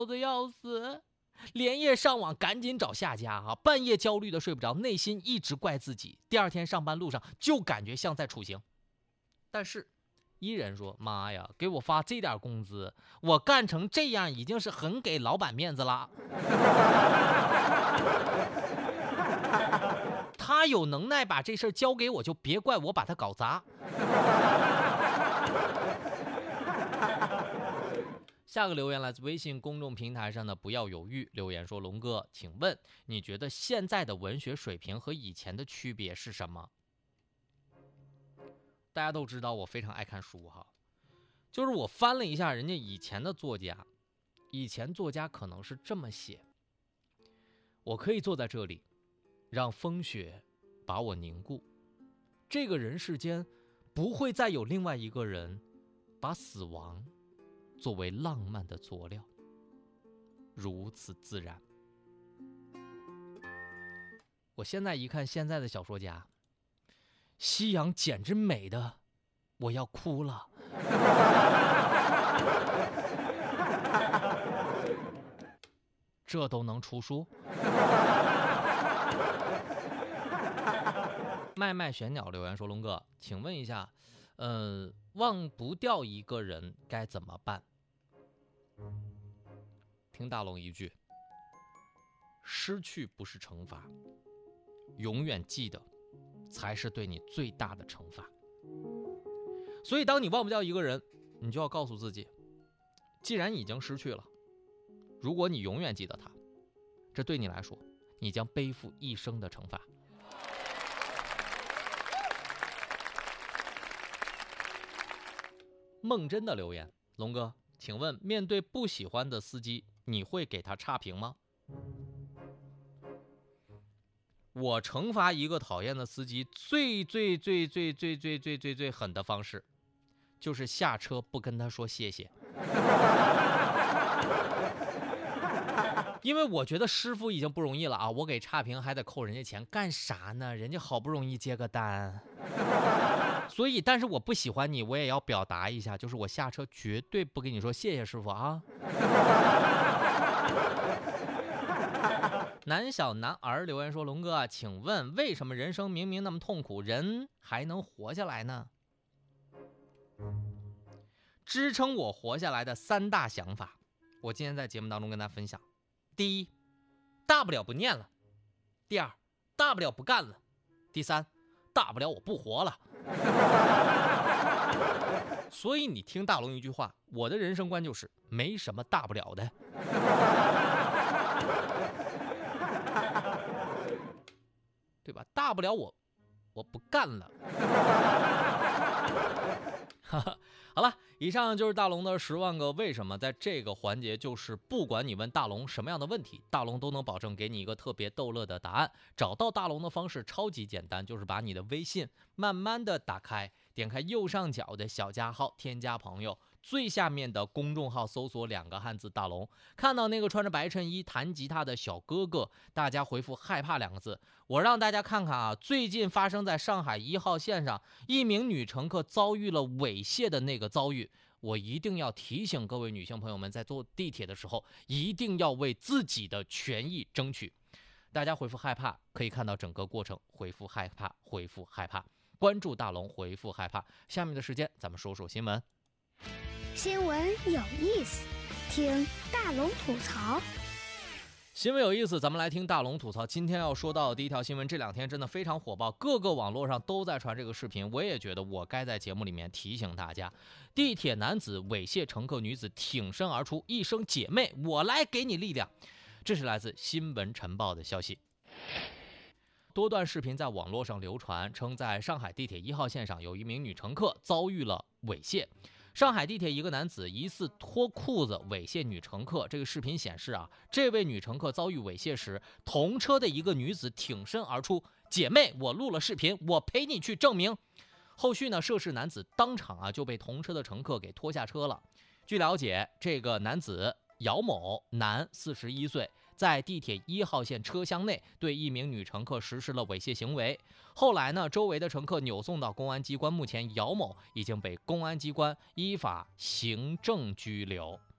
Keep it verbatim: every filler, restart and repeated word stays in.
的要死，连夜上网赶紧找下家啊，半夜焦虑的睡不着，内心一直怪自己，第二天上班路上就感觉像在处刑。但是依然说，妈呀，给我发这点工资，我干成这样已经是很给老板面子了。他有能耐把这事交给我，就别怪我把他搞砸。下个留言来自微信公众平台上的不要犹豫留言说，龙哥，请问你觉得现在的文学水平和以前的区别是什么？大家都知道我非常爱看书哈，就是我翻了一下人家以前的作家，以前作家可能是这么写：我可以坐在这里，让风雪把我凝固，这个人世间不会再有另外一个人把死亡作为浪漫的佐料，如此自然。我现在一看现在的小说家，夕阳简直美的我要哭了。这都能出书？麦麦玄鸟留言说，龙哥，请问一下，呃，忘不掉一个人该怎么办？听大龙一句，失去不是惩罚，永远记得才是对你最大的惩罚。所以当你忘不掉一个人，你就要告诉自己，既然已经失去了，如果你永远记得他，这对你来说，你将背负一生的惩罚。梦真的留言，龙哥，请问面对不喜欢的司机，你会给他差评吗？我惩罚一个讨厌的司机最最最最最最最最最狠的方式，就是下车不跟他说谢谢。因为我觉得师傅已经不容易了啊，我给差评还得扣人家钱，干啥呢？人家好不容易接个单。所以但是我不喜欢你，我也要表达一下，就是我下车绝对不跟你说谢谢师傅啊。南小男儿留言说，龙哥，请问为什么人生明明那么痛苦，人还能活下来呢？支撑我活下来的三大想法，我今天在节目当中跟大家分享。第一，大不了不念了；第二，大不了不干了；第三，大不了我不活了。所以你听大龙一句话，我的人生观就是没什么大不了的。对吧？大不了我我不干了。好了，以上就是大龙的十万个为什么。在这个环节，就是不管你问大龙什么样的问题，大龙都能保证给你一个特别逗乐的答案。找到大龙的方式超级简单，就是把你的微信慢慢的打开，点开右上角的小加号，添加朋友，最下面的公众号搜索两个汉字大龙，看到那个穿着白衬衣弹吉他的小哥哥，大家回复害怕两个字。我让大家看看啊，最近发生在上海一号线上一名女乘客遭遇了猥亵的那个遭遇。我一定要提醒各位女性朋友们，在坐地铁的时候一定要为自己的权益争取。大家回复害怕可以看到整个过程，回复害怕，回复害怕，关注大龙，回复害怕。下面的时间咱们说说新闻。 新闻有意思，听大龙吐槽。 新闻有意思，咱们来听大龙吐槽。今天要说到的第一条新闻，这两天真的非常火爆，各个网络上都在传这个视频。我也觉得我该在节目里面提醒大家，地铁男子猥亵乘客女子挺身而出，一声姐妹，我来给你力量。这是来自新闻晨报的消息。多段视频在网络上流传，称在上海地铁一号线上有一名女乘客遭遇了猥亵。上海地铁一个男子疑似脱裤子猥亵女乘客，这个视频显示啊，这位女乘客遭遇猥亵时，同车的一个女子挺身而出，姐妹，我录了视频，我陪你去证明。后续呢，涉事男子当场啊就被同车的乘客给拖下车了。据了解，这个男子姚某，男，四十一岁，在地铁一号线车厢内对一名女乘客实施了猥亵行为。后来呢，周围的乘客扭送到公安机关，目前姚某已经被公安机关依法行政拘留。